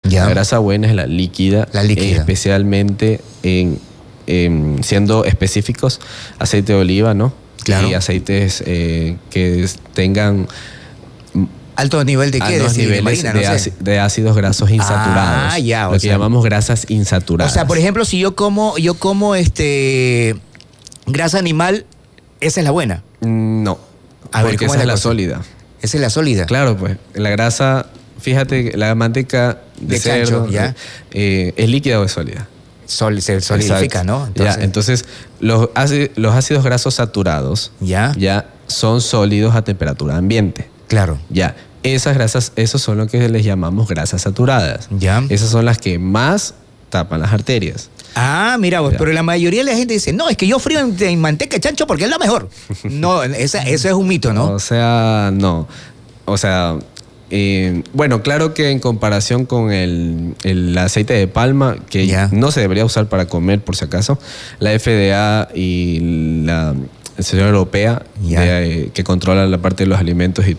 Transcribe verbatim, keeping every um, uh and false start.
Ya. La grasa buena es la líquida. La líquida. Especialmente en, en siendo específicos, aceite de oliva, ¿no? Claro. Y aceites eh, que tengan ¿Alto nivel de qué? altos De, niveles marina, de, no sé. áci- de ácidos grasos insaturados. Ah, ya, o lo que sea- llamamos grasas O insaturadas. sea, por ejemplo, si yo como, yo como este grasa animal, esa es la buena. Mm, No, A ver, porque ¿cómo esa es es la la cosa? sólida. Esa es la sólida. Claro, pues, la grasa, fíjate, la manteca de, De chancho, cerdo ya. eh, ¿es líquida o es sólida? Sol, se solidifica, Exacto. ¿no? Entonces, ya, entonces los, ácidos, los ácidos grasos saturados ya, ya son sólidos a temperatura ambiente. claro. Ya, esas grasas, esos son lo que les llamamos grasas saturadas. Ya. Esas son las que más tapan las arterias. Ah, mira vos, Ya. pero la mayoría de la gente dice, no, es que yo frío en, en manteca de chancho porque es la mejor. No, esa, eso es un mito, ¿no? O sea, no. O sea, eh, bueno, claro que en comparación con el, el aceite de palma, que Ya. no se debería usar para comer por si acaso, la F D A y la Asociación Europea Ya. de, eh, que controla la parte de los alimentos y